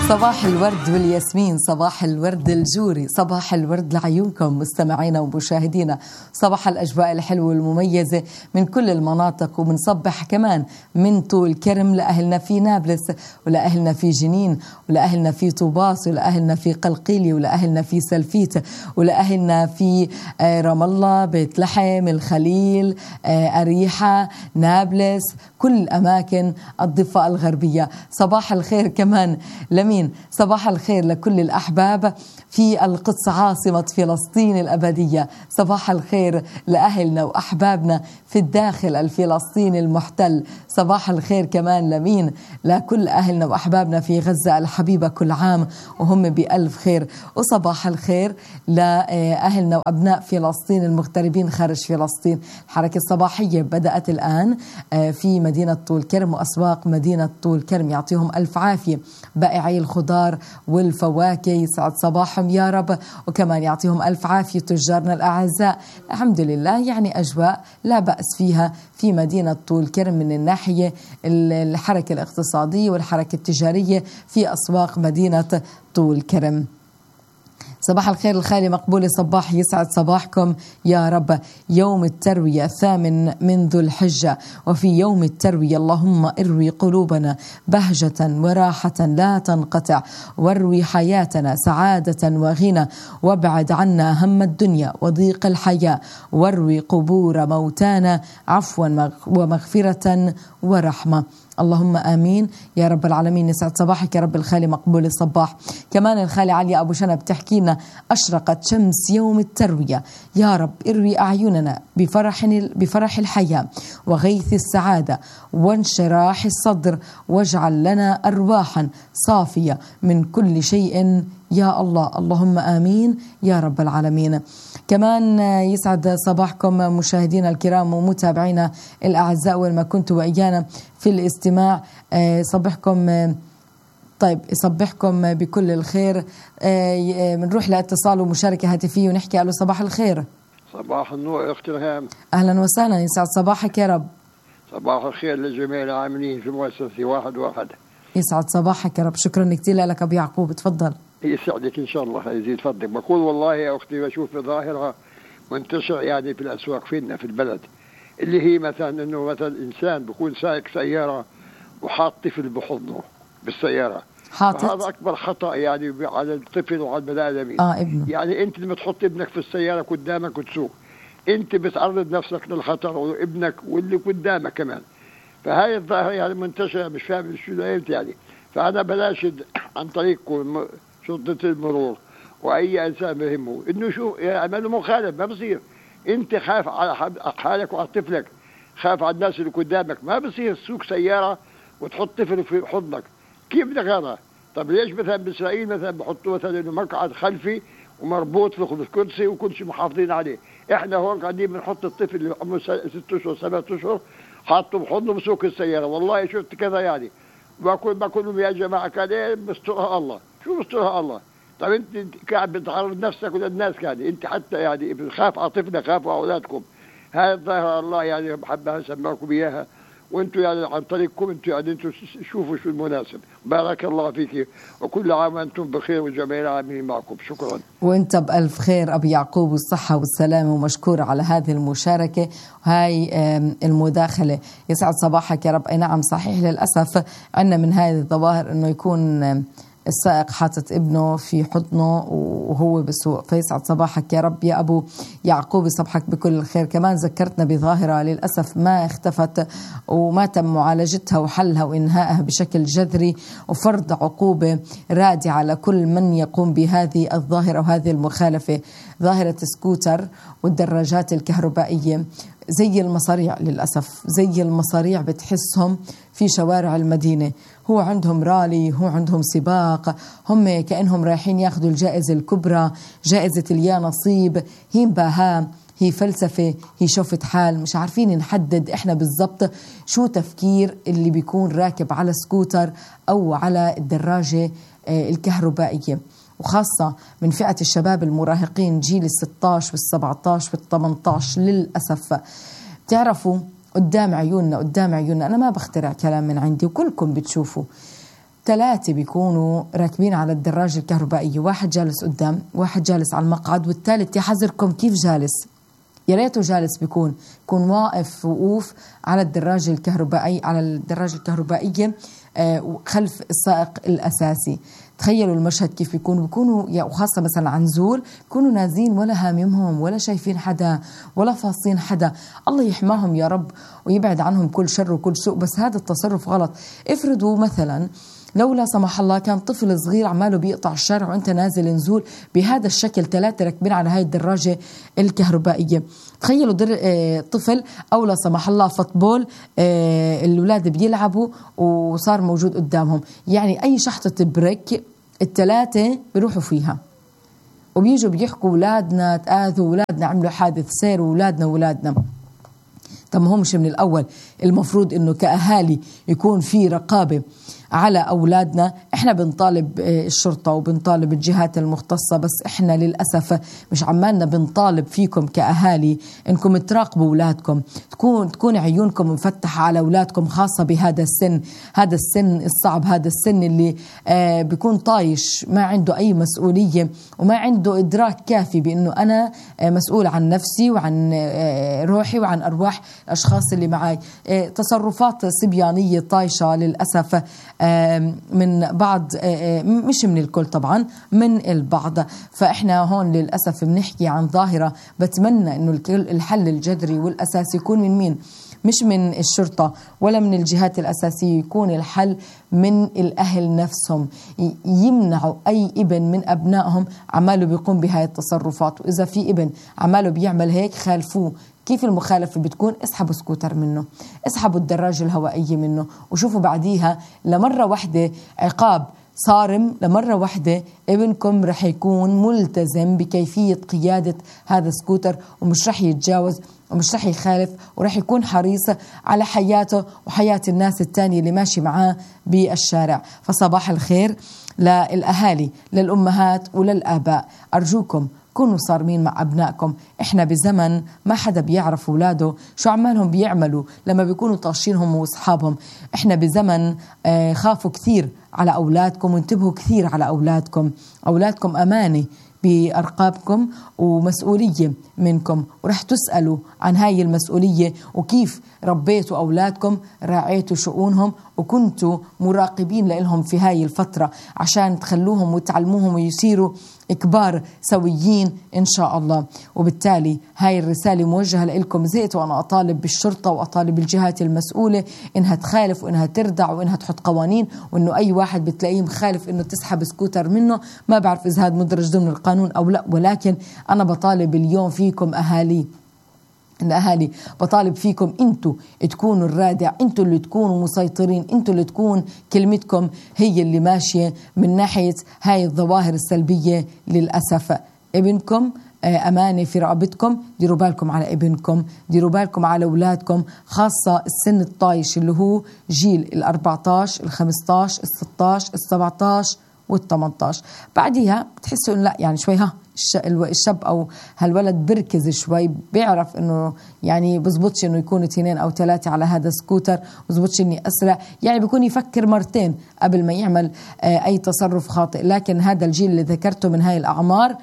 صباح الورد والياسمين، صباح الورد الجوري، صباح الورد لعيونكم مستمعينا ومشاهدينا، صباح الأجواء الحلوة والمميزة من كل المناطق. وبنصبح كمان من طول كرم لأهلنا في نابلس، ولأهلنا في جنين، ولأهلنا في طوباس، ولأهلنا في قلقيلي، ولأهلنا في سلفيت، ولأهلنا في رام الله، بيت لحم، الخليل، أريحة، نابلس، كل الأماكن الضفة الغربية. صباح الخير كمان لمين؟ صباح الخير لكل الأحباب في القدس عاصمة فلسطين الأبدية. صباح الخير لأهلنا وأحبابنا في الداخل الفلسطيني المحتل. صباح الخير كمان لمين؟ لكل أهلنا وأحبابنا في غزة الحبيبة، كل عام وهم بألف خير. وصباح الخير لأهلنا وأبناء فلسطين المغتربين خارج فلسطين. الحركة الصباحية بدأت الآن في مدينة طول كرم وأسواق مدينة طول كرم، يعطيهم ألف عافية بائعي الخضار والفواكه، يسعد صباحهم يا رب، وكمان يعطيهم ألف عافية تجارنا الأعزاء. الحمد لله يعني أجواء لا بأس فيها في مدينة طول كرم من الناحية الحركة الاقتصادية والحركة التجارية في أسواق مدينة طول كرم. صباح الخير الخالي مقبولة صباح، يسعد صباحكم يا رب. يوم التروية 8 من ذو الحجة، وفي يوم التروية اللهم اروي قلوبنا بهجة وراحة لا تنقطع، واروي حياتنا سعادة وغنى، وابعد عنا هم الدنيا وضيق الحياة، واروي قبور موتانا عفوا ومغفرة ورحمة. اللهم آمين يا رب العالمين. يسعد صباحك يا رب الخالي مقبول الصباح. كمان الخالي عليا أبو شنب بتحكي لنا أشرقت شمس يوم التروية، يا رب اروي أعيننا بفرح الحياة وغيث السعادة وانشراح الصدر، واجعل لنا أرواحا صافية من كل شيء يا الله. اللهم آمين يا رب العالمين. كمان يسعد صباحكم مشاهدينا الكرام ومتابعينا الأعزاء وين ما كنتوا وإيانا في الاستماع. صبحكم طيب، يصبحكم بكل الخير. بنروح لاتصال ومشاركة هاتفية ونحكي. له صباح الخير. صباح النور أختي رهام. أهلا وسهلا، يسعد صباحك يا رب. صباح الخير لجميع العاملين في مؤسسة واحد. يسعد صباحك يا رب. شكرا كثير لك أبو يعقوب، تفضل. يسعدك إن شاء الله، يزيد فضلك. بقول والله يا أختي بشوف ظاهرة منتشرة يعني في الأسواق فينا في البلد، اللي هي مثلا إنه مثلا إنسان بيكون سائق سيارة وحاط طفل بحضنه بالسيارة، هذا أكبر خطأ يعني على الطفل وعلى البني آدمين. ابنه. يعني أنت لما تحط ابنك في السيارة قدامك وتسوق، أنت بتعرض نفسك للخطر وابنك واللي قدامك كمان. فهاي الظاهرة يعني منتشرة، مش فاهم شو يعني. فأنا بناشد عن طريق شرطة المرور وأي إنسان بهمه إنه شو يعملوا مخالف. ما بصير أنت خاف على حالك وعلى طفلك، خاف على الناس اللي قدامك. ما بصير تسوق سيارة وتحط طفل في حضنك. كيف بدك هذا؟ طب ليش مثلا بإسرائيل مثلا بحطوا مثلا إنه مقعد خلفي ومربوط في الكرسي وكل شيء محافظين عليه؟ إحنا هون قاعدين بنحط الطفل اللي عمره 6 أشهر 7 أشهر حاطه بحضنه بسوق السيارة. والله شفت كذا يعني. بقول لهم يا جماعة كان إيه بسترها الله. شو بسترها الله؟ طب أنت قاعد بتعرض نفسك وللناس يعني. أنت حتى يعني بخاف على طفلك، خافوا على أولادكم. هاي الظاهرة الله يعني بحبها سماكم إياها، وانتم يعني عن طريقكم انتم يعني انتم شوفوا شو المناسب. بارك الله فيك، وكل عام وانتم بخير وجميع العاملين معكم. شكرا. وانت بألف خير ابي يعقوب، والصحة والسلامة، ومشكور على هذه المشاركة وهاي المداخلة. يسعد صباحك يا رب. اي نعم صحيح، للأسف عندنا من هذه الظواهر انه يكون السائق حاطط ابنه في حضنه وهو بسوق. فيسعد صباحك يا رب يا أبو يعقوب، يصبحك بكل الخير. كمان ذكرتنا بظاهرة للأسف ما اختفت وما تم معالجتها وحلها وإنهائها بشكل جذري، وفرض عقوبة رادعة لكل من يقوم بهذه الظاهرة وهذه المخالفة. ظاهرة سكوتر والدراجات الكهربائية زي المصاريع، للأسف زي المصاريع بتحسهم في شوارع المدينة. هو عندهم رالي، هو عندهم سباق، هم كأنهم رايحين ياخذوا الجائزة الكبرى، جائزة اليا نصيب. هي مباهاة، هي فلسفة، هي شوفة حال. مش عارفين نحدد احنا بالضبط شو تفكير اللي بيكون راكب على سكوتر أو على الدراجة الكهربائية، وخاصة من فئة الشباب المراهقين جيل 16 وال17 وال18. للأسف تعرفوا قدام عيوننا، أنا ما بخترع كلام من عندي وكلكم بتشوفوا 3 بيكونوا راكبين على الدراجة الكهربائية، واحد جالس قدام، واحد جالس على المقعد، والثالث يحذركم كيف جالس. يا ريته جالس بيكون واقف وقوف على الدراجة الكهربائية خلف السائق الأساسي. تخيلوا المشهد كيف بيكونوا وخاصة مثلا عن نزول، بيكونوا نازلين ولا هاممهم ولا شايفين حدا ولا فاصين حدا. الله يحماهم يا رب ويبعد عنهم كل شر وكل سوء، بس هذا التصرف غلط. افرضوا مثلا لو لا سمح الله كان طفل صغير عماله بيقطع الشارع وانت نازل نزول بهذا الشكل، 3 راكبين على هاي الدراجة الكهربائية. تخيلوا طفل او لا سمح الله فوتبول، الأولاد بيلعبوا وصار موجود قدامهم، يعني اي شحطة بريك ال3 بيروحوا فيها وبيجوا بيحكوا أولادنا تآذوا، أولادنا عملوا حادث سير، وأولادنا. طب ما هو مش من الأول المفروض إنه كأهالي يكون في رقابة على أولادنا؟ إحنا بنطالب الشرطة وبنطالب الجهات المختصة، بس إحنا للأسف مش عمالنا بنطالب فيكم كأهالي إنكم تراقبوا أولادكم، تكون عيونكم مفتحة على أولادكم، خاصة بهذا السن، هذا السن الصعب، هذا السن اللي بيكون طايش، ما عنده أي مسؤولية وما عنده إدراك كافي بأنه أنا مسؤول عن نفسي وعن روحي وعن أرواح الأشخاص اللي معي. تصرفات صبيانية طايشة للأسف من بعض، مش من الكل طبعا، من البعض. فإحنا هون للأسف بنحكي عن ظاهرة، بتمنى إنه الحل الجذري والأساسي يكون من مين؟ مش من الشرطة ولا من الجهات الأساسية، يكون الحل من الأهل نفسهم، يمنعوا أي ابن من أبنائهم عماله بيقوم بهاي التصرفات. وإذا في ابن عماله بيعمل هيك خالفوه. كيف المخالفة بتكون؟ اسحبوا سكوتر منه، اسحبوا الدراجة الهوائية منه، وشوفوا بعديها لمرة واحدة عقاب صارم، لمرة واحدة ابنكم رح يكون ملتزم بكيفية قيادة هذا السكوتر، ومش رح يتجاوز ومش رح يخالف، ورح يكون حريص على حياته وحياة الناس التانية اللي ماشي معاه بالشارع. فصباح الخير للأهالي، للأمهات وللآباء، أرجوكم كونوا صارمين مع أبنائكم. إحنا بزمن ما حدا بيعرف أولاده شو عمالهم بيعملوا لما بيكونوا طاشينهم وأصحابهم. إحنا بزمن خافوا كثير على أولادكم وانتبهوا كثير على أولادكم. أولادكم أمانة بأرقابكم ومسؤولية منكم، ورح تسألوا عن هاي المسؤولية وكيف ربيتوا أولادكم، راعيتوا شؤونهم وكنتوا مراقبين لهم في هاي الفترة عشان تخلوهم وتعلموهم ويصيروا كبار سويين إن شاء الله. وبالتالي هاي الرسالة موجهة لكم. زيت وأنا أطالب بالشرطة وأطالب الجهات المسؤولة إنها تخالف وإنها تردع وإنها تحط قوانين، وإنه أي واحد بتلاقيه مخالف إنه تسحب سكوتر منه. ما بعرف إذا هذا مدرج ضمن القانون أو لا، ولكن أنا بطالب اليوم فيكم الأهالي، بطالب فيكم أنتوا تكونوا الرادع، أنتوا اللي تكونوا مسيطرين، أنتوا اللي تكون كلمتكم هي اللي ماشية من ناحية هاي الظواهر السلبية. للأسف ابنكم أمانة في رقبتكم، ديروا بالكم على ابنكم، ديروا بالكم على أولادكم، خاصة السن الطايش اللي هو جيل 14 15 16 17 وال18. بعديها بتحسوا إنه لا يعني شوي الشاب أو هالولد بركز شوي، بيعرف إنه يعني بزبطش إنه يكون 2 أو 3 على هذا السكوتر، بزبطش إني أسرع، يعني بيكون يفكر مرتين قبل ما يعمل أي تصرف خاطئ. لكن هذا الجيل اللي ذكرته من هاي الأعمار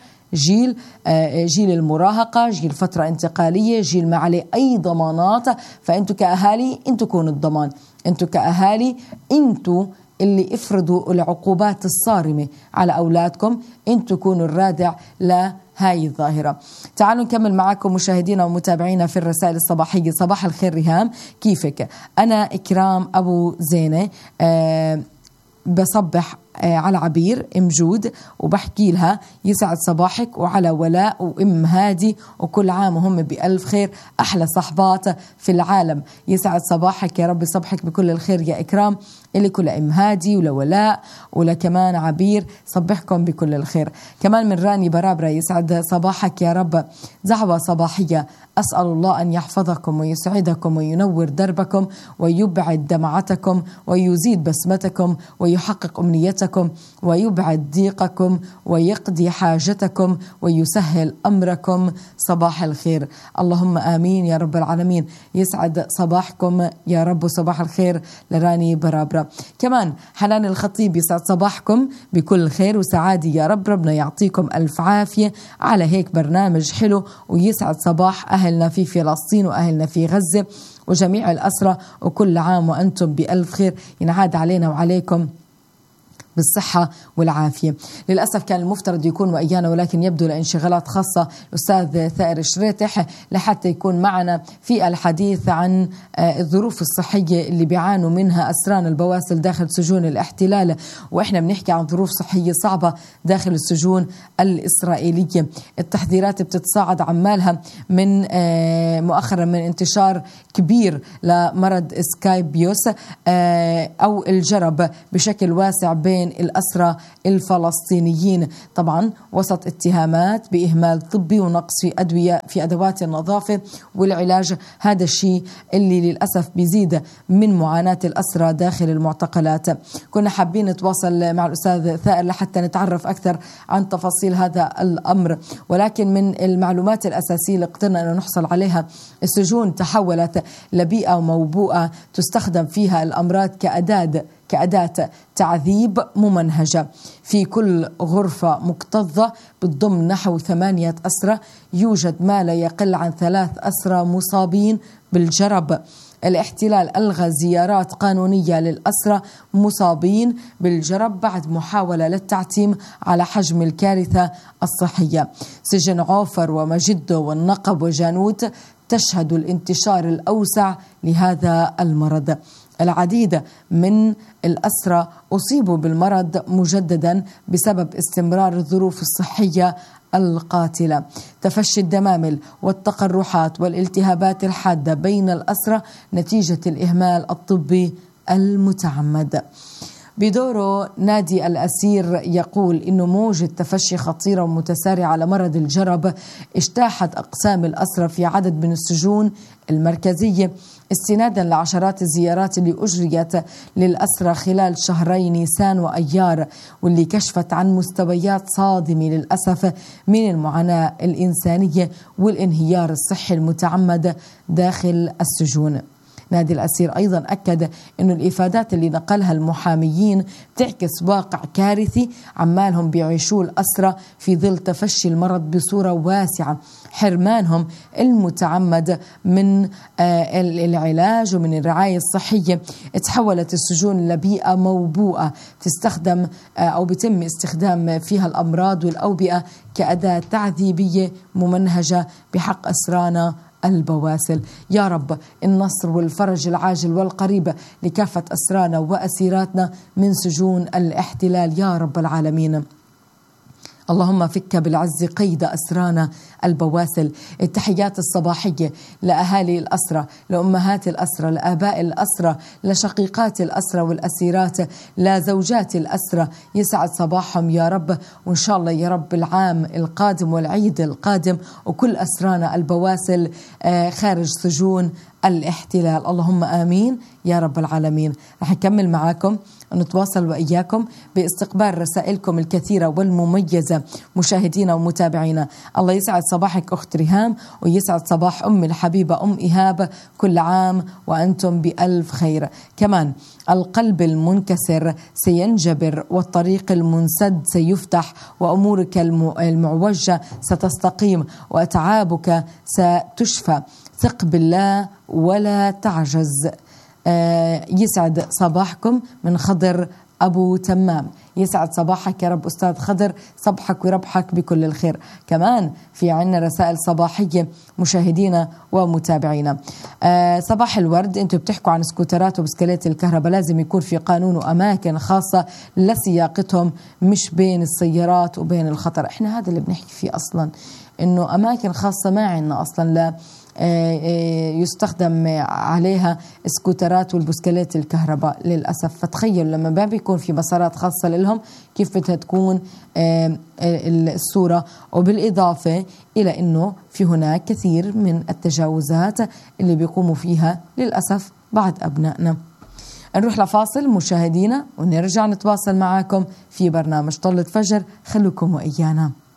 جيل المراهقة، جيل فترة انتقالية، جيل ما عليه أي ضمانات. فأنتوا كأهالي أنتوا كونوا الضمان، أنتوا كأهالي أنتوا اللي افرضوا العقوبات الصارمة على أولادكم، أنتوا كونوا الرادع لهاي الظاهرة. تعالوا نكمل معكم مشاهدينا ومتابعينا في الرسائل الصباحية. صباح الخير ريهام، كيفك؟ أنا إكرام أبو زينة، بصبح على عبير جود وبحكي لها يسعد صباحك، وعلى ولاء وام هادي، وكل عام وهم بألف خير، أحلى صحبات في العالم. يسعد صباحك يا رب، صبحك بكل الخير يا إكرام، اللي كل ام هادي ولولاء ولكمان عبير، صبحكم بكل الخير. كمان من راني برابرة، يسعد صباحك يا رب، دعوة صباحية، أسأل الله أن يحفظكم ويسعدكم وينور دربكم ويبعد دمعتكم ويزيد بسمتكم ويحقق أمنيتكم ضيقتكم ويبعد ضيقكم ويقضي حاجتكم ويسهل أمركم. صباح الخير. اللهم آمين يا رب العالمين. يسعد صباحكم يا رب. صباح الخير لراني برابرة. كمان حنان الخطيب يسعد صباحكم بكل خير وسعادة يا رب. ربنا يعطيكم ألف عافية على هيك برنامج حلو. ويسعد صباح أهلنا في فلسطين وأهلنا في غزة وجميع الأسرى، وكل عام وأنتم بألف خير. ينعاد علينا وعليكم بالصحة والعافية. للأسف كان المفترض يكون وإيانا، ولكن يبدو لانشغالات خاصة الأستاذ ثائر شريتح لحتى يكون معنا في الحديث عن الظروف الصحية اللي بيعانوا منها أسران البواسل داخل سجون الاحتلال. وإحنا بنحكي عن ظروف صحية صعبة داخل السجون الإسرائيلية. التحذيرات بتتصاعد عمالها من مؤخرا من انتشار كبير لمرض سكايبيوس أو الجرب بشكل واسع بين الأسرى الفلسطينيين، طبعا وسط اتهامات بإهمال طبي ونقص في أدوية في أدوات النظافة والعلاج. هذا الشيء اللي للأسف بيزيد من معاناة الأسرى داخل المعتقلات. كنا حابين نتواصل مع الأستاذ ثائر لحتى نتعرف أكثر عن تفاصيل هذا الأمر، ولكن من المعلومات الأساسية اللي قدرنا أن نحصل عليها السجون تحولت لبيئة موبوءة تستخدم فيها الأمراض كأداة تعذيب ممنهجة. في كل غرفة مكتظة بتضم نحو 8 أسرى، يوجد ما لا يقل عن 3 أسرى مصابين بالجرب. الاحتلال ألغى زيارات قانونية للأسرى مصابين بالجرب بعد محاولة للتعتيم على حجم الكارثة الصحية. سجن عوفر ومجدو والنقب وجانوت تشهد الانتشار الأوسع لهذا المرض. العديد من الأسرى أصيبوا بالمرض مجددا بسبب استمرار الظروف الصحية القاتلة. تفشي الدمامل والتقرحات والالتهابات الحادة بين الأسرى نتيجة الإهمال الطبي المتعمد. بدوره نادي الأسير يقول إنه موجة تفشي خطيرة ومتسارعة لمرض الجرب اجتاحت أقسام الأسرى في عدد من السجون المركزية استنادا لعشرات الزيارات اللي أجريت للأسرى خلال شهري نيسان وأيار، واللي كشفت عن مستويات صادمة للأسف من المعاناة الإنسانية والانهيار الصحي المتعمد داخل السجون. نادي الأسير أيضا أكد أن الإفادات اللي نقلها المحاميين تعكس واقع كارثي عمالهم بيعيشوا الأسرى في ظل تفشي المرض بصورة واسعة. حرمانهم المتعمد من العلاج ومن الرعاية الصحية. تحولت السجون لبيئة موبوءة تستخدم أو بيتم استخدام فيها الأمراض والأوبئة كأداة تعذيبية ممنهجة بحق أسرانا البواسل. يا رب النصر والفرج العاجل والقريب لكافة أسرانا وأسيراتنا من سجون الاحتلال يا رب العالمين. اللهم فك بالعز قيد أسرانا البواسل. التحيات الصباحية لأهالي الأسرى، لأمهات الأسرى، لآباء الأسرى، لشقيقات الأسرى والأسيرات، لزوجات الأسرى. يسعد صباحهم يا رب، وإن شاء الله يا رب العام القادم والعيد القادم وكل أسرانا البواسل خارج سجون الاحتلال. اللهم آمين يا رب العالمين. رح نكمل معاكم ونتواصل وإياكم باستقبال رسائلكم الكثيرة والمميزة مشاهدينا ومتابعينا. الله يسعد صباحك أخت ريهام، ويسعد صباح أم الحبيبة أم إيهاب، كل عام وأنتم بألف خير. كمان القلب المنكسر سينجبر والطريق المنسد سيفتح وأمورك المعوجة ستستقيم وأتعابك ستشفى. ثق بالله ولا تعجز. يسعد صباحكم من خضر أبو تمام. يسعد صباحك يا رب أستاذ خضر، صبحك وربحك بكل الخير. كمان في عنا رسائل صباحية مشاهدينا ومتابعينا. صباح الورد، انتوا بتحكوا عن سكوترات وبسكليت الكهرباء، لازم يكون في قانون وأماكن خاصة لسياقتهم مش بين السيارات وبين الخطر. احنا هذا اللي بنحكي فيه أصلا، انه أماكن خاصة ما عنا أصلا لا يستخدم عليها سكوترات والبسكليت الكهرباء للأسف. فتخيل لما ما بيكون في مسارات خاصة لهم كيف بدها تكون الصورة. وبالإضافة إلى أنه في هناك كثير من التجاوزات اللي بيقوموا فيها للأسف بعض أبنائنا. نروح لفاصل مشاهدينا ونرجع نتواصل معاكم في برنامج طلة فجر. خلوكم وإيانا.